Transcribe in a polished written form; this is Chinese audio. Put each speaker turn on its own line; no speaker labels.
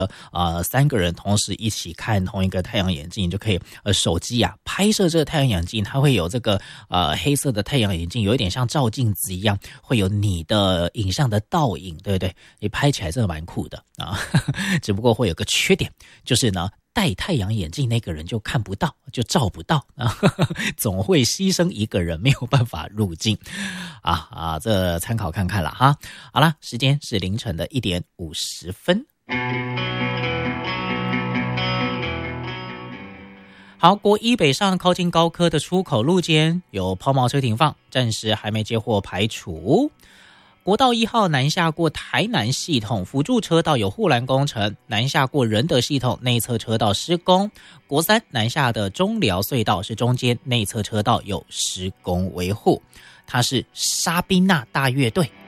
3个人同时一起看同一个太阳眼镜，就可以手机啊拍摄这个太阳眼镜，它会有这个黑色的太阳眼镜，有一点像照镜子一样，会有你的影像的倒影，对不对？你拍起来真的蛮酷的啊，只不过会有个缺点，就是呢戴太阳眼镜那个人就看不到，就照不到啊，总会牺牲一个人，没有办法入镜这参考看看了哈。好啦，时间是凌晨的1点50分。好，国一北上靠近高科的出口路间有抛锚车停放，暂时还没接获排除。国道1号南下过台南系统辅助车道有护栏工程，南下过仁德系统内侧车道施工。国3南下的中寮隧道是中间内侧车道有施工维护。它是沙宾纳大乐队。